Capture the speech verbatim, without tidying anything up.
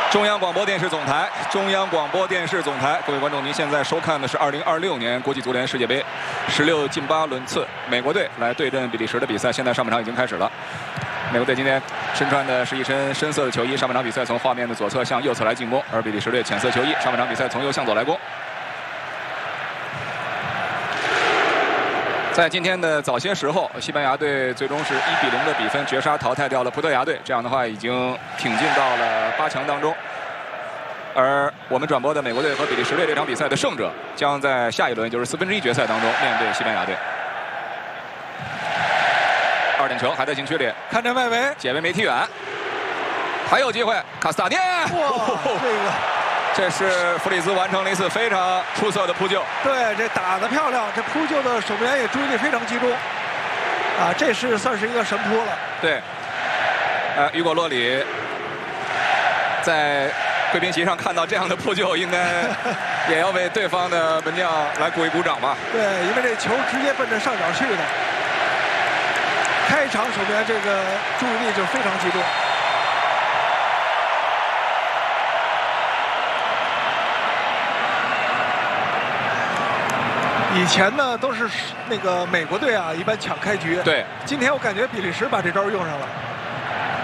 中央广播电视总台，中央广播电视总台，各位观众，您现在收看的是二零二六年国际足联世界杯十六进八轮次美国队来对阵比利时的比赛，现在上半场已经开始了。美国队今天身穿的是一身深色的球衣，上半场比赛从画面的左侧向右侧来进攻，而比利时队浅色球衣，上半场比赛从右向左来攻。在今天的早些时候，西班牙队最终是一比零的比分绝杀淘汰掉了葡萄牙队，这样的话已经挺进到了八强当中。而我们转播的美国队和比利时队这场比赛的胜者，将在下一轮，就是四分之一决赛当中面对西班牙队。二点球还在禁区里， 看着外围， 解围没踢远，还有机会，卡斯塔涅！ 哇，这个。 这是弗里兹完成了一次非常出色的扑救。 对，这打得漂亮，这扑救的守门员也注意力非常集中。啊，这是算是一个神扑了。 对。呃，雨果洛里在贵宾席上看到这样的扑救，应该也要为对方的门将来鼓一鼓掌吧。 对，因为这球直接奔着上角去的。开场守门员这个注意力就非常集中。以前呢都是那个美国队啊，一般抢开局。 对， 今天我感觉比利时把这招用上了。